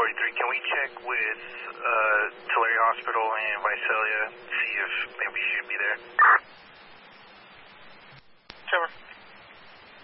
43. Can we check with Tulare Hospital and Visalia, see if maybe she should be there?